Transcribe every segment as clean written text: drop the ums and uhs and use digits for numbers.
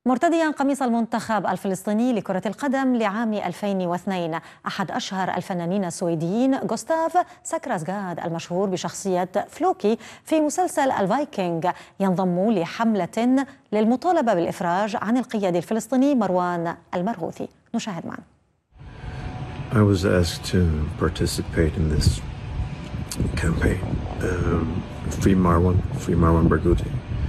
مرتديا قميص المنتخب الفلسطيني لكرة القدم لعام 2002، أحد أشهر الفنانين السويديين غوستاف ساكراسغاد المشهور بشخصية فلوكي في مسلسل الفايكنج ينضم لحملة للمطالبة بالإفراج عن القيادي الفلسطيني مروان المرغوثي. نشاهد معا. I was asked to participate in this campaign. Free Marwan Barghouti.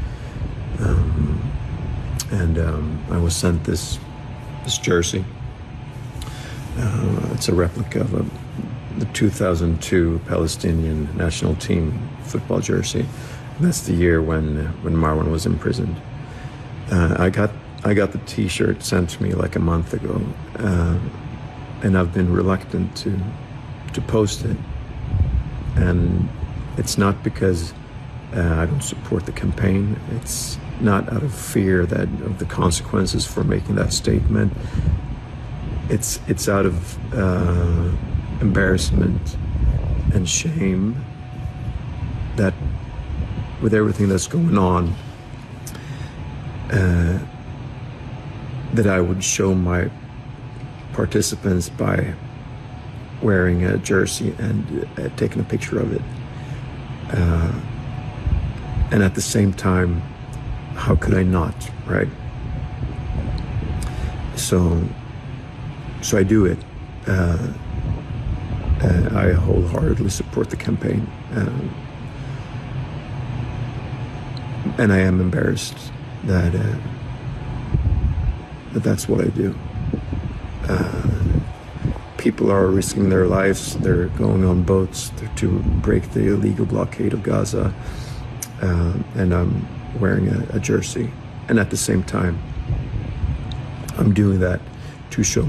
I was sent this jersey. It's a replica of the 2002 Palestinian national team football jersey. That's the year when Marwan was imprisoned. I got the T-shirt sent to me like a month ago, and I've been reluctant to post it. And it's not because I don't support the campaign. It's not out of fear of the consequences for making that statement. It's out of embarrassment and shame that with everything that's going on, that I would show my participants by wearing a jersey and taking a picture of it. And at the same time, how could I not, right? So I do it. I wholeheartedly support the campaign. And I am embarrassed that that's what I do. People are risking their lives. They're going on boats to break the illegal blockade of Gaza. And I'm wearing a jersey. And at the same time, I'm doing that to show